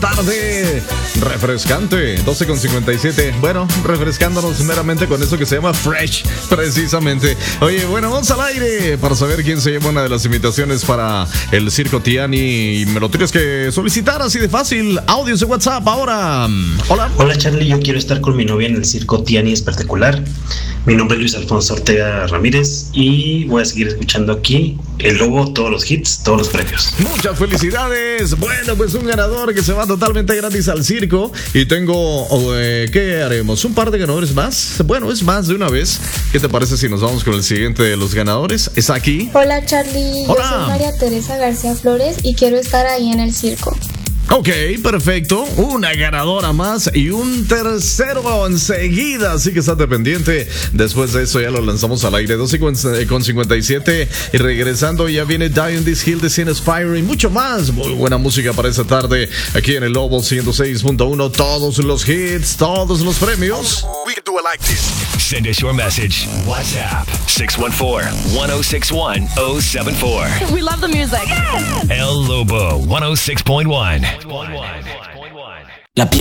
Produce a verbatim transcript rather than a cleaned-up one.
Tarde refrescante, doce con cincuenta y siete. Bueno, refrescándonos meramente con eso que se llama Fresh, precisamente. Oye, bueno, vamos al aire para saber quién se lleva una de las invitaciones para el Circo Tiani. Y me lo tienes que solicitar así de fácil. Audios de WhatsApp ahora. Hola. Hola Charlie, yo quiero estar con mi novia en el Circo Tiani espectacular. Mi nombre es Luis Alfonso Ortega Ramírez y voy a seguir escuchando aquí El Lobo, todos los hits, todos los premios. Muchas felicidades. Bueno, pues un ganador que se va totalmente gratis al circo. Y tengo, eh, ¿qué haremos? ¿Un par de ganadores más? Bueno, es más de una vez. ¿Qué te parece si nos vamos con el siguiente de los ganadores? ¿Es aquí? Hola Charlie, Hola. Yo soy María Teresa García Flores y quiero estar ahí en el circo. Ok, perfecto. Una ganadora más y un tercero enseguida. Así que estate pendiente. Después de eso ya lo lanzamos al aire. doce con cincuenta y siete. Y regresando ya viene Die in This Hill de Sin Aspire y mucho más. Muy buena música para esta tarde. Aquí en el Lobo ciento seis punto uno. Todos los hits, todos los premios. We can do it like this. Send us your message. WhatsApp six one four, one oh six one, oh seven four. We love the music. El Lobo one oh six point one. La